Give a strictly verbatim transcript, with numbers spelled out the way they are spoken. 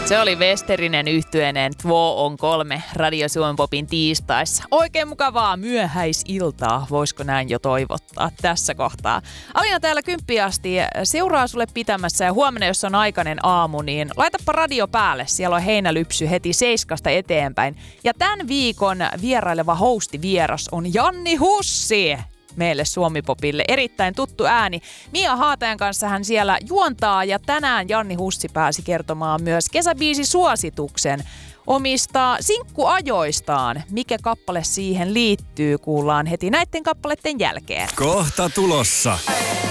Se oli Westerinen yhtyeineen Två on kolme Radio Suomen Popin tiistaissa. Oikein mukavaa myöhäisiltaa, voisiko näin jo toivottaa tässä kohtaa. Alina täällä kymppiä asti seuraa sulle pitämässä ja huomenna, jos on aikainen aamu, niin laitapa radio päälle. Siellä on heinälypsy heti seiskasta eteenpäin. Ja tämän viikon vieraileva hostivieras on Janni Hussi. Meille Suomi-popille erittäin tuttu ääni. Mia Haatajan kanssa hän siellä juontaa ja tänään Janni Hussi pääsi kertomaan myös kesäbiisisuosituksen omista sinkkuajoistaan. Mikä kappale siihen liittyy, kuullaan heti näiden kappaleiden jälkeen. Kohta tulossa.